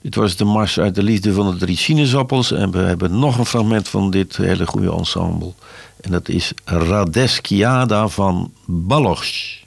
Dit was de Mars uit de liefde van de 3 sinaasappels. En we hebben nog een fragment van dit hele goede ensemble. En dat is Radeskiada van Baloch.